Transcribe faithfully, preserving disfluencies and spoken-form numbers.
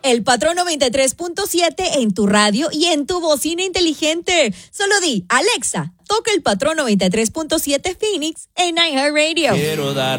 El Patrón noventa y tres punto siete en tu radio y en tu bocina inteligente. Solo di, Alexa, toca el Patrón noventa y tres punto siete Phoenix en iHeartRadio. Quiero dar